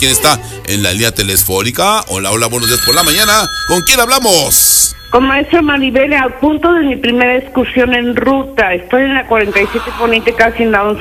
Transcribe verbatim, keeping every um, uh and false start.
¿Quién está en la línea telefónica? Hola, hola, buenos días por la mañana. ¿Con quién hablamos? Con maestra Maribel, al punto de mi primera excursión en ruta. Estoy en la cuarenta y siete Poniente, casi en la once.